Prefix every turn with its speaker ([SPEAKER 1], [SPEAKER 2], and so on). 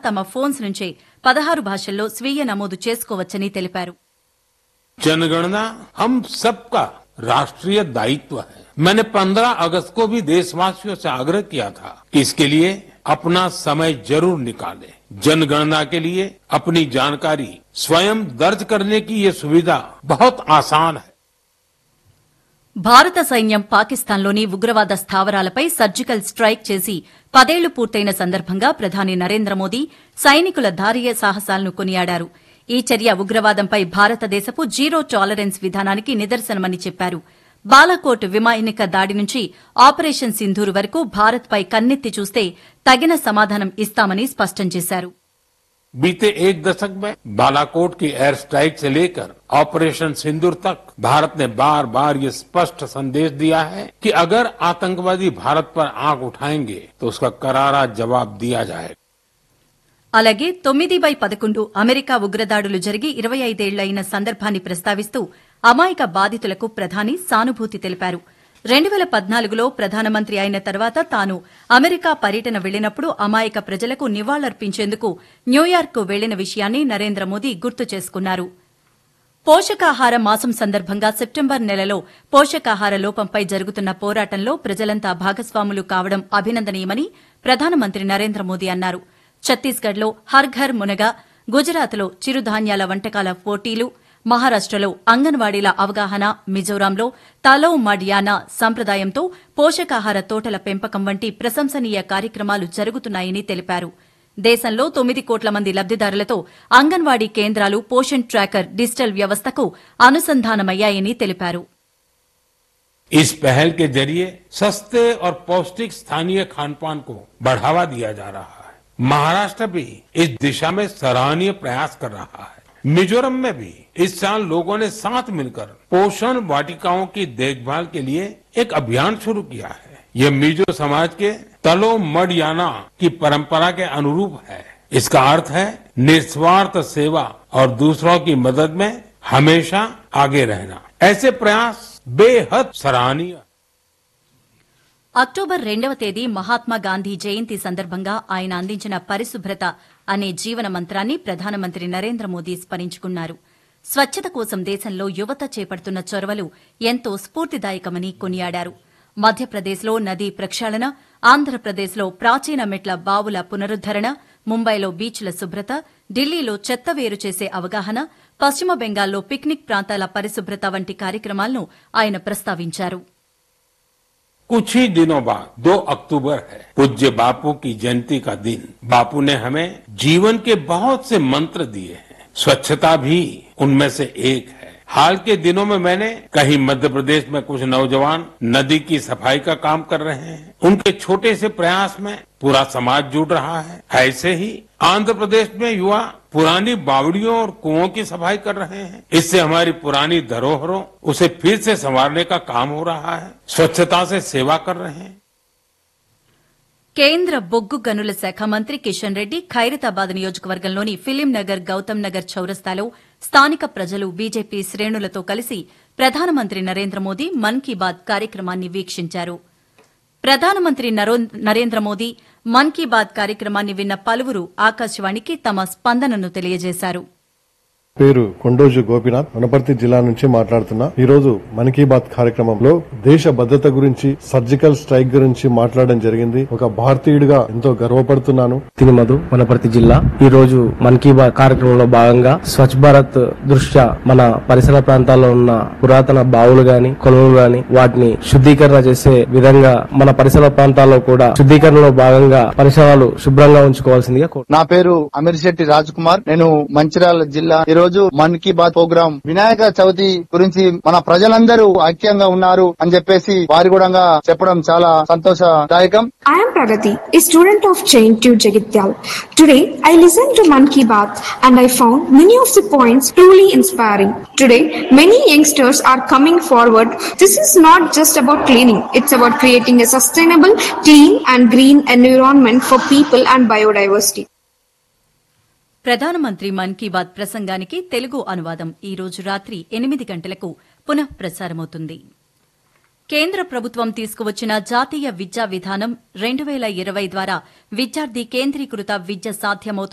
[SPEAKER 1] తమ ఫోన్స్ నుంచే 16 భాషల్లో స్వీయ నమోదు చేసుకోవచ్చని తెలిపారు.
[SPEAKER 2] जनगणना हम सबका राष्ट्रीय दायित्व है। मैंने 15 अगस्त को भी देशवासियों से आग्रह किया था कि इसके लिए अपना समय जरूर निकालें। जनगणना के लिए अपनी जानकारी स्वयं दर्ज करने की ये सुविधा बहुत आसान है।
[SPEAKER 1] భారత సైన్యం పాకిస్తాన్లోని ఉగ్రవాద స్థావరాలపై సర్జికల్ స్ట్రైక్ చేసి 10 ఏళ్లు పూర్తయిన సందర్భంగా ప్రధాని నరేంద్ర మోదీ సైనికుల ధైర్య సాహసాలను కొనియాడారు. ఈ చర్య ఉగ్రవాదంపై భారతదేశపు జీరో టాలరెన్స్ విధానానికి నిదర్శనమని చెప్పారు. బాలాకోట్ విమానిక దాడి నుంచి ఆపరేషన్ సింధూర్ వరకు భారత్పై కన్నెత్తి చూస్తే తగిన సమాధానం ఇస్తామని స్పష్టం చేశారు.
[SPEAKER 2] बीते एक दशक में बालाकोट की एयर स्ट्राइक से लेकर ऑपरेशन सिंदूर तक भारत ने बार बार ये स्पष्ट संदेश दिया है कि अगर आतंकवादी भारत पर आंख उठाएंगे तो उसका करारा जवाब दिया जाएगा.
[SPEAKER 1] అలాగే 9/11 అమెరికా ఉగ్రదాడులు జరిగి 25 ఏళ్లయిన సందర్భాన్ని ప్రస్తావిస్తూ అమాయక బాధితులకు ప్రధాని సానుభూతి తెలిపారు. 2014లో ప్రధానమంత్రి అయిన తర్వాత తాను అమెరికా పర్యటన వెళ్లినప్పుడు అమాయక ప్రజలకు నివాళులర్పించేందుకు న్యూయార్క్ వెళ్లిన విషయాన్ని నరేంద్ర మోదీ గుర్తు చేసుకున్నారు. పోషకాహార మాసం సందర్భంగా సెప్టెంబర్ నెలలో పోషకాహార లోపంపై జరుగుతున్న పోరాటంలో ప్రజలంతా భాగస్వాములు కావడం అభినందనీయమని ప్రధానమంత్రి నరేంద్ర మోదీ అన్నారు. ఛత్తీస్గఢ్లో హర్ ఘర్ మునగా, గుజరాత్లో చిరుధాన్యాల వంటకాల పోటీలు, మహారాష్టలో అంగన్వాడీల అవగాహన, మిజోరాంలో తాలో మడ్యానా సంప్రదాయంతో పోషకాహార తోటల పెంపకం వంటి ప్రశంసనీయ కార్యక్రమాలు జరుగుతున్నాయని తెలిపారు. దేశంలో 9 కోట్ల మంది లబ్దిదారులతో అంగన్వాడీ కేంద్రాలు పోషణ్ ట్రాకర్ డిజిటల్ వ్యవస్థకు అనుసంధానమయ్యాయని తెలిపారు.
[SPEAKER 2] इस पहल के जरिए सस्ते और पौष्टिक स्थानीय खानपान को बढ़ावा दिया जा रहा है। महाराष्ट्र भी इस दिशा में सराहनीय प्रयास कर रहा है। मिजोरम में भी इस साल लोगों ने साथ मिलकर पोषण वाटिकाओं की देखभाल के लिए एक अभियान शुरू किया है। यह मिजो समाज के तलो मडयाना की परंपरा के अनुरूप है। इसका अर्थ है निस्वार्थ सेवा और दूसरों की मदद में हमेशा आगे रहना। ऐसे प्रयास बेहद सराहनीय.
[SPEAKER 1] అక్టోబర్ 2వ తేదీ మహాత్మా గాంధీ జయంతి సందర్భంగా ఆయన అందించిన పరిశుభ్రత అనే జీవన మంత్రాన్ని ప్రధానమంత్రి నరేంద్ర మోదీ స్మరించుకున్నారు. స్వచ్ఛత కోసం దేశంలో యువత చేపడుతున్న చొరవలు ఎంతో స్ఫూర్తిదాయకమని కొనియాడారు. మధ్యప్రదేశ్లో నదీ ప్రక్షాళన, ఆంధ్రప్రదేశ్లో ప్రాచీన మెట్ల బావుల పునరుద్దరణ, ముంబైలో బీచ్ల శుభ్రత, ఢిల్లీలో చెత్త వేరు చేసే అవగాహన, పశ్చిమ బెంగాల్లో పిక్నిక్ ప్రాంతాల పరిశుభ్రత వంటి కార్యక్రమాలను ఆయన ప్రస్తావించారు.
[SPEAKER 2] कुछ ही दिनों बाद 2 अक्टूबर है, पूज्य बापू की जयंती का दिन. बापू ने हमें जीवन के बहुत से मंत्र दिए हैं. स्वच्छता भी उनमें से एक है. हाल के दिनों में मैंने कहीं मध्य प्रदेश में कुछ नौजवान नदी की सफाई का काम कर रहे हैं. उनके छोटे से प्रयास में पूरा समाज जुड़ रहा है. ऐसे ही आंध्र प्रदेश में युवा पुरानी बावड़ियों और कुओं की सफाई कर रहे हैं. इससे हमारी पुरानी धरोहरों उसे फिर से संवारने का काम हो रहा है. स्वच्छता से सेवा कर रहे हैं.
[SPEAKER 1] కేంద్ర బొగ్గు గనుల శాఖ మంత్రి కిషన్ రెడ్డి ఖైరతాబాద్ నియోజకవర్గంలోని ఫిలిం నగర్, గౌతమ్ నగర్ చౌరస్తాలో స్థానిక ప్రజలు, బీజేపీ శ్రేణులతో కలిసి ప్రధానమంత్రి నరేంద్ర మోదీ మన్ కీ బాత్ కార్యక్రమాన్ని వీక్షించారు. ప్రధానమంత్రి నరేంద్ర మోదీ మన్ కీ బాత్ కార్యక్రమాన్ని విన్న పలువురు ఆకాశవాణికి తమ స్పందనను తెలియజేశారు.
[SPEAKER 3] పేరు కొండోజు గోపినాథ్, వనపర్తి జిల్లా నుంచి మాట్లాడుతున్నా. ఈ రోజు మన్ కీ బాత్ కార్యక్రమంలో దేశ భద్రత గురించి, సర్జికల్ స్ట్రైక్ గురించి మాట్లాడడం జరిగింది. ఒక భారతీయుడిగా ఎంతో గర్వపడుతున్నాను.
[SPEAKER 4] తిరుమధు, వనపర్తి జిల్లా. ఈ రోజు మన్ కీ బాత్ కార్యక్రమంలో భాగంగా స్వచ్ఛ భారత్ దృష్ట్యా మన పరిసర ప్రాంతాల్లో ఉన్న పురాతన బావులు గాని, కొలువులు గాని వాటిని శుద్ధీకరణ చేసే విధంగా మన పరిసర ప్రాంతాల్లో కూడా శుద్ధీకరణలో భాగంగా పరిసరాలు శుభ్రంగా ఉంచుకోవాల్సిందిగా
[SPEAKER 5] నా పేరు అమీర్ శెట్టి రాజ్ కుమార్. నేను మంచిర్యాల జిల్లా. ఈ రోజు మన్ కీ బాత్ ప్రోగ్రాం వినాయక చవితి గురించి మన ప్రజలందరూ ఐక్యంగా ఉన్నారు అని చెప్పేసి వారి కూడా చెప్పడం చాలా సంతోషదాయకం.
[SPEAKER 6] I am Pragati, a student of Chain to Jagityal. Today, I listened to Man Ki Baat and I found many of the points truly inspiring. Today, many youngsters are coming forward. This is not just about cleaning. It's about creating a sustainable, clean and green environment for people and biodiversity.
[SPEAKER 1] ప్రధానమంత్రి మన్ కీ బాత్ ప్రసంగానికి తెలుగు అనువాదం ఈ రోజు రాత్రి 8 గంటలకు పునః ప్రసారమవుతుంది. కేంద్ర ప్రభుత్వం తీసుకువచ్చిన జాతీయ విద్యా విధానం 2020 ద్వారా విద్యార్థి కేంద్రీకృత విద్య సాధ్యమవుతుంది.